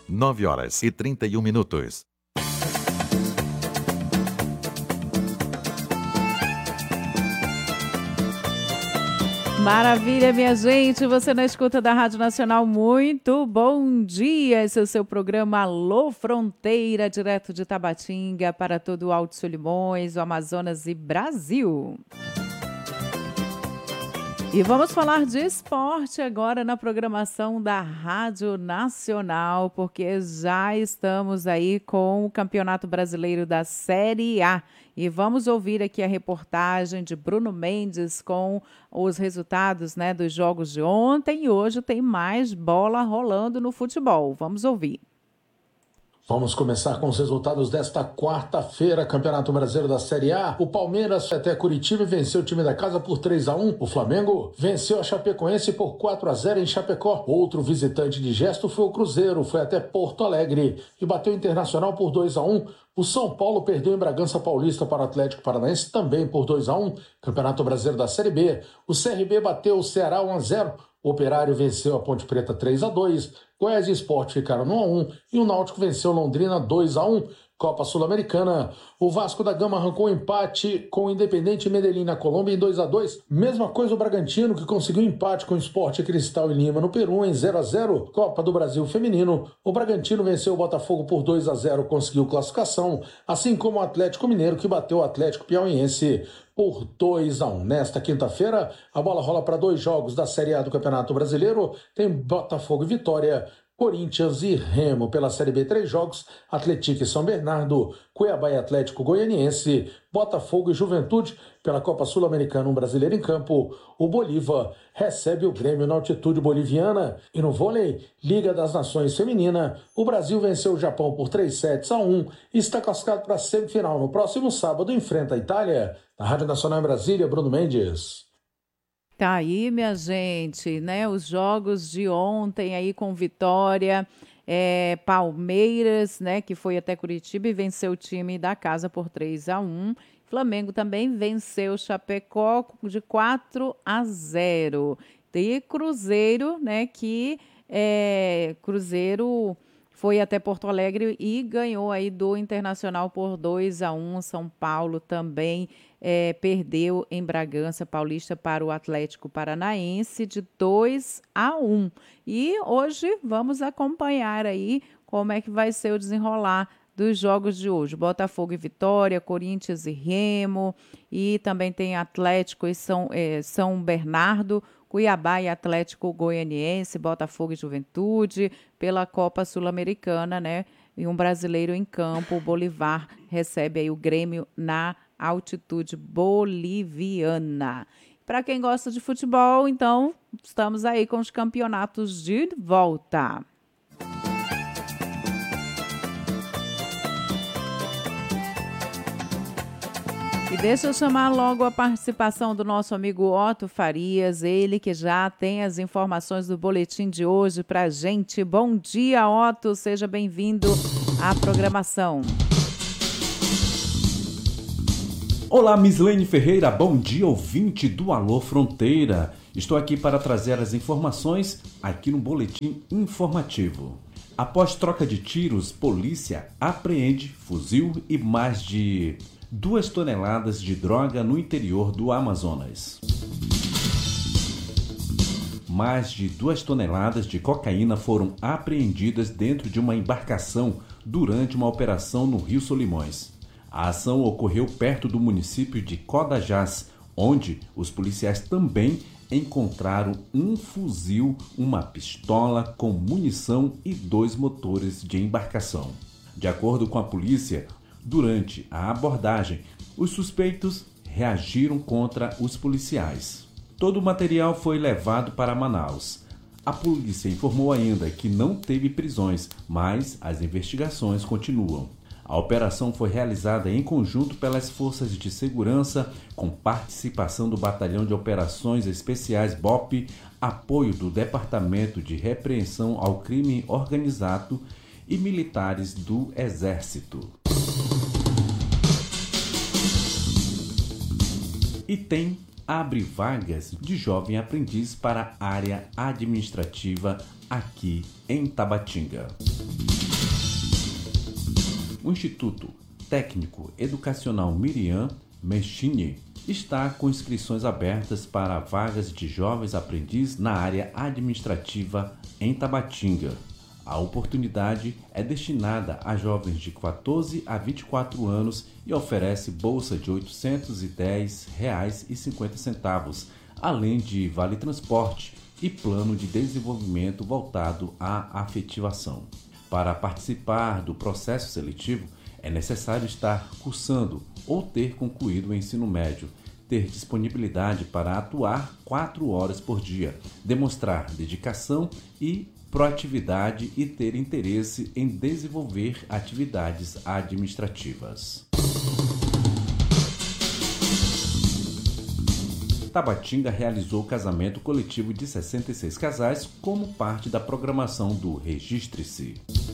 9h31. Maravilha, minha gente, você na escuta da Rádio Nacional, muito bom dia, esse é o seu programa Alô Fronteira, direto de Tabatinga para todo o Alto Solimões, o Amazonas e Brasil. E vamos falar de esporte agora na programação da Rádio Nacional, porque já estamos aí com o Campeonato Brasileiro da Série A. E vamos ouvir aqui a reportagem de Bruno Mendes com os resultados, né, dos jogos de ontem. E hoje tem mais bola rolando no futebol. Vamos ouvir. Vamos começar com os resultados desta quarta-feira, Campeonato Brasileiro da Série A. O Palmeiras foi até Curitiba e venceu o time da casa por 3-1. O Flamengo venceu a Chapecoense por 4-0 em Chapecó. Outro visitante de gesto foi o Cruzeiro, foi até Porto Alegre e bateu o Internacional por 2-1. O São Paulo perdeu em Bragança Paulista para o Atlético Paranaense também por 2-1. Campeonato Brasileiro da Série B. O CRB bateu o Ceará 1-0. O Operário venceu a Ponte Preta 3-2, Goiás e Sport ficaram no 1-1 e o Náutico venceu Londrina 2-1. Copa Sul-Americana, o Vasco da Gama arrancou um empate com o Independente Medellín na Colômbia em 2-2. Mesma coisa o Bragantino, que conseguiu empate com o Sport Cristal e Lima no Peru em 0-0. Copa do Brasil Feminino, o Bragantino venceu o Botafogo por 2-0, conseguiu classificação, assim como o Atlético Mineiro, que bateu o Atlético Piauiense por 2-1. Nesta quinta-feira, a bola rola para 2 jogos da Série A do Campeonato Brasileiro. Tem Botafogo e Vitória, Corinthians e Remo. Pela Série B, 3 jogos, Atlético e São Bernardo, Cuiabá e Atlético Goianiense, Botafogo e Juventude. Pela Copa Sul-Americana, um brasileiro em campo, o Bolívar recebe o Grêmio na altitude boliviana. E no vôlei, Liga das Nações Feminina, o Brasil venceu o Japão por 3-1 e está classificado para a semifinal. No próximo sábado, enfrenta a Itália. Na Rádio Nacional em Brasília, Bruno Mendes. Tá aí, minha gente, né? Os jogos de ontem aí com vitória, Palmeiras, né? Que foi até Curitiba e venceu o time da casa por 3-1. Flamengo também venceu o Chapecó de 4-0. E Cruzeiro, né? Cruzeiro foi até Porto Alegre e ganhou aí do Internacional por 2-1. São Paulo também perdeu em Bragança Paulista para o Atlético Paranaense de 2-1. E hoje vamos acompanhar aí como é que vai ser o desenrolar dos jogos de hoje. Botafogo e Vitória, Corinthians e Remo, e também tem Atlético e São Bernardo, Cuiabá e Atlético Goianiense, Botafogo e Juventude, pela Copa Sul-Americana, né? E um brasileiro em campo, o Bolívar recebe aí o Grêmio na altitude boliviana. Para quem gosta de futebol, então, estamos aí com os campeonatos de volta. E deixa eu chamar logo a participação do nosso amigo Otto Farias, ele que já tem as informações do boletim de hoje para a gente. Bom dia, Otto, seja bem-vindo à programação. Olá, Mislene Ferreira, bom dia, ouvinte do Alô Fronteira. Estou aqui para trazer as informações aqui no boletim informativo. Após troca de tiros, polícia apreende fuzil e mais de 2 toneladas de droga no interior do Amazonas. Mais de 2 toneladas de cocaína foram apreendidas dentro de uma embarcação durante uma operação no Rio Solimões. A ação ocorreu perto do município de Codajás, onde os policiais também encontraram um fuzil, uma pistola com munição e 2 motores de embarcação. De acordo com a polícia, durante a abordagem, os suspeitos reagiram contra os policiais. Todo o material foi levado para Manaus. A polícia informou ainda que não teve prisões, mas as investigações continuam. A operação foi realizada em conjunto pelas forças de segurança, com participação do Batalhão de Operações Especiais BOP, apoio do Departamento de Repreensão ao Crime Organizado e militares do Exército. Item abre vagas de jovem aprendiz para a área administrativa aqui em Tabatinga. O Instituto Técnico Educacional Miriam Mechini está com inscrições abertas para vagas de jovens aprendizes na área administrativa em Tabatinga. A oportunidade é destinada a jovens de 14 a 24 anos e oferece bolsa de R$ 810,50, além de vale transporte e plano de desenvolvimento voltado à afetivação. Para participar do processo seletivo, é necessário estar cursando ou ter concluído o ensino médio, ter disponibilidade para atuar 4 horas por dia, demonstrar dedicação e proatividade e ter interesse em desenvolver atividades administrativas. Tabatinga realizou o casamento coletivo de 66 casais como parte da programação do Registre-se.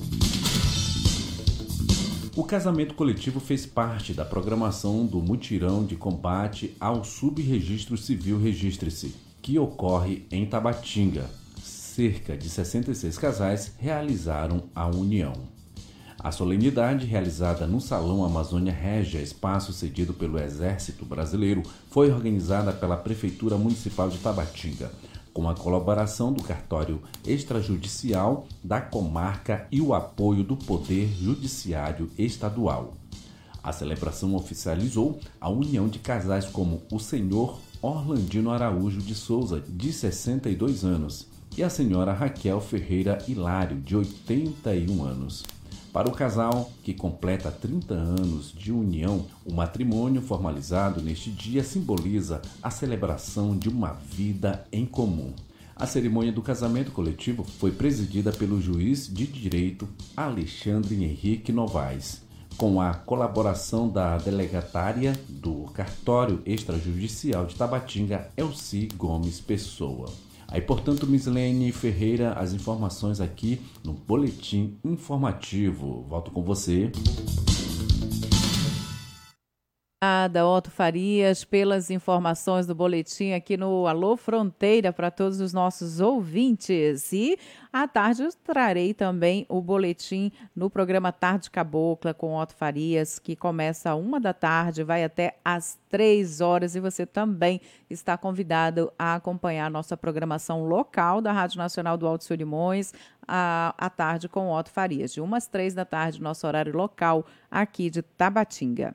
O casamento coletivo fez parte da programação do mutirão de combate ao Subregistro Civil Registre-se, que ocorre em Tabatinga. Cerca de 66 casais realizaram a união. A solenidade, realizada no Salão Amazônia Régia, espaço cedido pelo Exército Brasileiro, foi organizada pela Prefeitura Municipal de Tabatinga, com a colaboração do Cartório Extrajudicial da Comarca e o apoio do Poder Judiciário Estadual. A celebração oficializou a união de casais como o senhor Orlandino Araújo de Souza, de 62 anos, e a senhora Raquel Ferreira Hilário, de 81 anos. Para o casal, que completa 30 anos de união, o matrimônio formalizado neste dia simboliza a celebração de uma vida em comum. A cerimônia do casamento coletivo foi presidida pelo juiz de direito Alexandre Henrique Novaes, com a colaboração da delegatária do Cartório Extrajudicial de Tabatinga, Elci Gomes Pessoa. Aí, portanto, Mislene Ferreira, as informações aqui no Boletim Informativo. Volto com você. Obrigada, Otto Farias, pelas informações do boletim aqui no Alô Fronteira para todos os nossos ouvintes. E à tarde eu trarei também o boletim no programa Tarde Cabocla com Otto Farias, que começa às 1h, vai até às 3h. E você também está convidado a acompanhar a nossa programação local da Rádio Nacional do Alto Solimões à tarde com Otto Farias, de 1 às 3h, nosso horário local aqui de Tabatinga.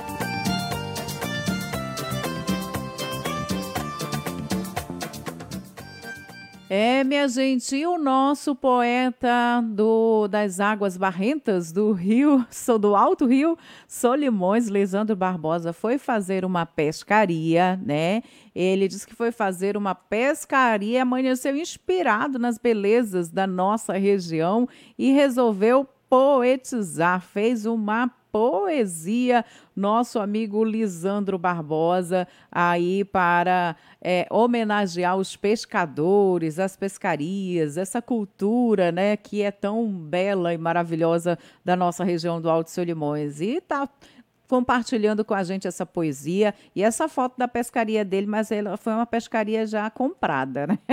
Minha gente, e o nosso poeta das águas barrentas do Rio, do Alto Rio Solimões, Lisandro Barbosa, foi fazer uma pescaria, né? Ele disse que foi fazer uma pescaria, amanheceu inspirado nas belezas da nossa região e resolveu poetizar, fez uma poesia, nosso amigo Lisandro Barbosa, aí para homenagear os pescadores, as pescarias, essa cultura, né, que é tão bela e maravilhosa da nossa região do Alto Solimões. E tá compartilhando com a gente essa poesia e essa foto da pescaria dele, mas ela foi uma pescaria já comprada, né?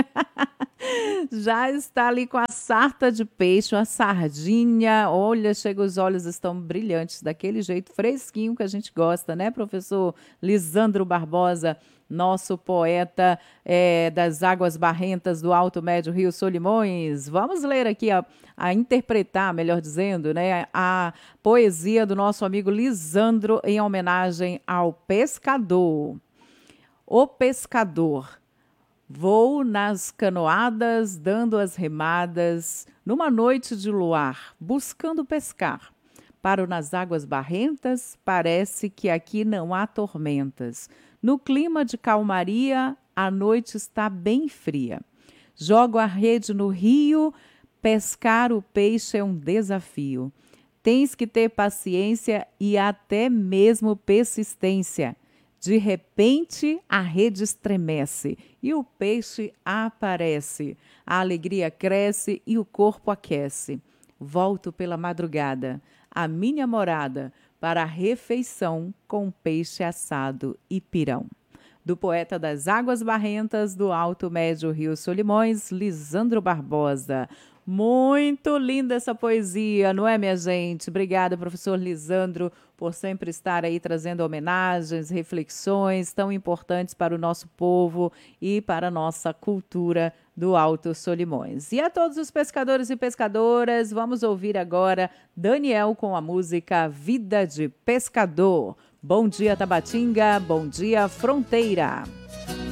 Já está ali com a sarta de peixe, uma sardinha. Olha, chega, os olhos estão brilhantes, daquele jeito fresquinho que a gente gosta, né, professor Lisandro Barbosa, nosso poeta das águas barrentas do Alto Médio Rio Solimões. Vamos ler aqui, a interpretar, melhor dizendo, né, a poesia do nosso amigo Lisandro em homenagem ao pescador. O pescador. Vou nas canoadas, dando as remadas, numa noite de luar, buscando pescar. Paro nas águas barrentas, parece que aqui não há tormentas. No clima de calmaria, a noite está bem fria. Jogo a rede no rio, pescar o peixe é um desafio. Tens que ter paciência e até mesmo persistência. De repente, a rede estremece e o peixe aparece. A alegria cresce e o corpo aquece. Volto pela madrugada, à minha morada, para a refeição com peixe assado e pirão. Do poeta das águas barrentas do Alto Médio Rio Solimões, Lisandro Barbosa. Muito linda essa poesia, não é, minha gente? Obrigada, professor Lisandro, por sempre estar aí trazendo homenagens, reflexões tão importantes para o nosso povo e para a nossa cultura do Alto Solimões. E a todos os pescadores e pescadoras, vamos ouvir agora Daniel com a música Vida de Pescador. Bom dia, Tabatinga, bom dia, Fronteira.